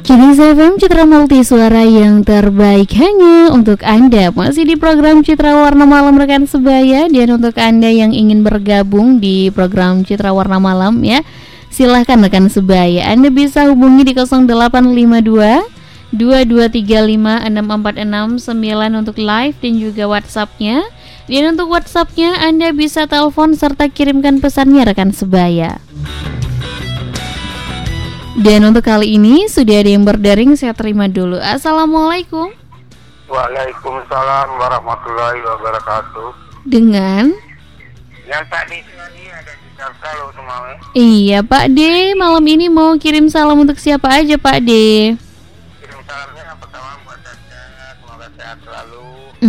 Kinis FM, Citra Multi Suara yang terbaik hanya untuk Anda. Masih di program Citra Warna Malam rekan sebaya. Dan untuk Anda yang ingin bergabung di program Citra Warna Malam ya, silahkan rekan sebaya. Anda bisa hubungi di 0852 2235 6469 untuk live dan juga WhatsApp-nya. Dan untuk WhatsApp-nya Anda bisa telepon serta kirimkan pesannya rekan sebaya. Dan untuk kali ini sudah ada yang berdaring, saya terima dulu. Assalamualaikum. Waalaikumsalam warahmatullahi wabarakatuh. Dengan? Yang tadi ada di Jakarta semua. Iya Pak D, malam ini mau kirim salam untuk siapa aja Pak D? Kirim salamnya pertama buat Dada, semoga sehat selalu.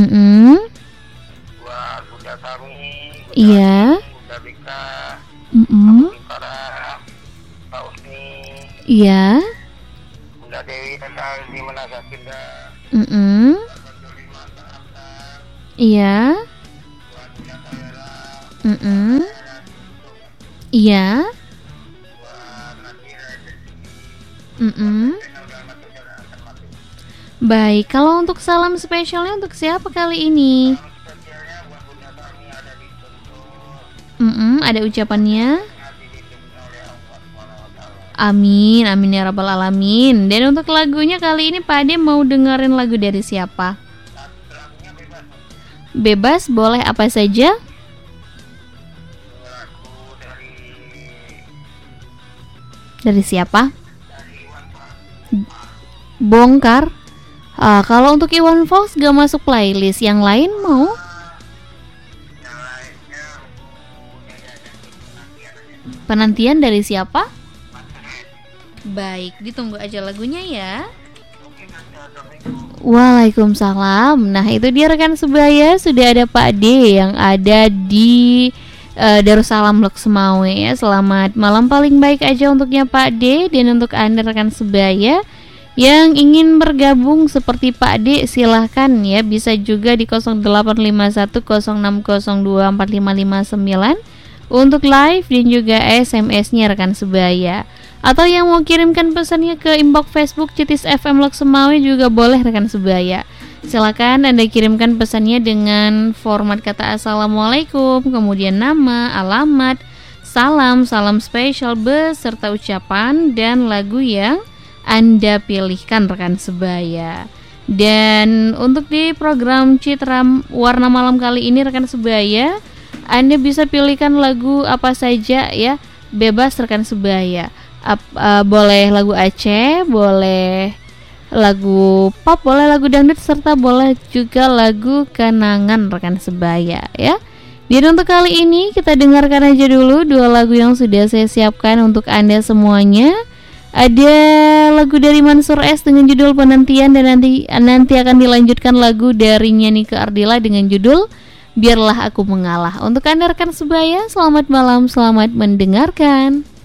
Buat Bunda Sami, Iya. Bunda Bika, para Pak Usni. Iya. Bunda Dewi Natal di Manasakinda. Iya. Iya. Baik, kalau untuk salam spesialnya untuk siapa kali ini? Ada ucapannya. Amin, amin ya rabbal alamin. Dan untuk lagunya kali ini Pak Ade mau dengerin lagu dari siapa? Bebas, boleh apa saja? Dari siapa? Bongkar. Kalau untuk Iwan Fals gak masuk playlist. Yang lain mau? Penantian dari siapa? Baik, ditunggu aja lagunya ya. Waalaikumsalam. Nah itu dia rekan sebaya, sudah ada Pak D yang ada di Darussalam Lok Semawe ya. Selamat malam paling baik aja untuknya Pak D. Dan untuk Anda rekan sebaya yang ingin bergabung seperti Pak D, silahkan ya. Bisa juga di 085106024559 untuk live dan juga SMS-nya rekan sebaya. Atau yang mau kirimkan pesannya ke inbox Facebook Citis FM Lok Semawe juga boleh rekan sebaya. Silakan Anda kirimkan pesannya dengan format kata Assalamualaikum, kemudian nama, alamat, salam spesial beserta ucapan dan lagu yang Anda pilihkan rekan sebaya. Dan untuk di program Citra Warna Malam kali ini rekan sebaya, Anda bisa pilihkan lagu apa saja ya, bebas rekan sebaya. Boleh lagu Aceh, boleh lagu pop, boleh lagu dangdut, serta boleh juga lagu kenangan rekan sebaya ya. Dan untuk kali ini kita dengarkan aja dulu dua lagu yang sudah saya siapkan untuk Anda semuanya. Ada lagu dari Mansur S dengan judul Penantian, dan nanti akan dilanjutkan lagu dari Nyanyi ke Ardila dengan judul Biarlah Aku Mengalah. Untuk Anda rekan sebaya, selamat malam, selamat mendengarkan.